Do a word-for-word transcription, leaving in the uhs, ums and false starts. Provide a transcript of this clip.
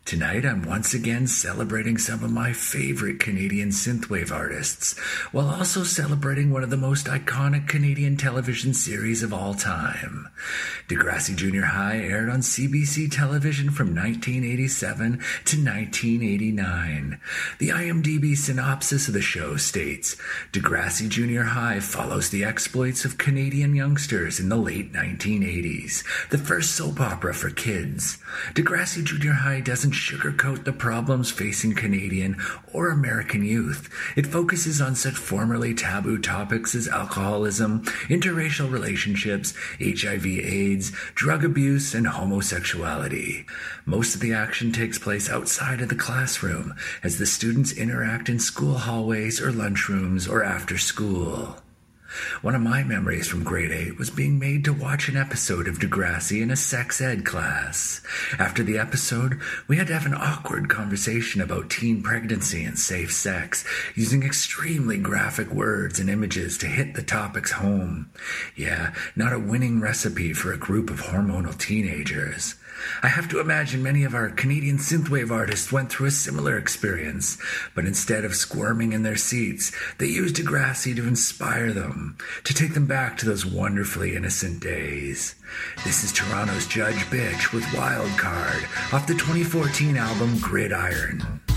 Tonight, I'm once again celebrating some of my favorite Canadian synthwave artists, while also celebrating one of the most iconic Canadian television series of all time. Degrassi Junior High aired on C B C television from nineteen eighty-seven to nineteen eighty-nine. The I M D B synopsis of the show states, Degrassi Junior High follows the exploits of Canadian youngsters in the late nineteen eighties, the first soap opera for kids. Degrassi Junior High doesn't sugarcoat the problems facing Canadian or American youth. It focuses on such formerly taboo topics as alcoholism, interracial relationships, H I V AIDS, drug abuse, and homosexuality. Most of the action takes place outside of the classroom as the students interact in school hallways or lunchrooms or after school. One of my memories from grade eight was being made to watch an episode of Degrassi in a sex ed class. After the episode, we had to have an awkward conversation about teen pregnancy and safe sex, using extremely graphic words and images to hit the topics home. Yeah, not a winning recipe for a group of hormonal teenagers. I have to imagine many of our Canadian synthwave artists went through a similar experience, but instead of squirming in their seats, they used Degrassi to inspire them, to take them back to those wonderfully innocent days. This is Toronto's Judge Bitch with Wild Card off the twenty fourteen album Gridiron.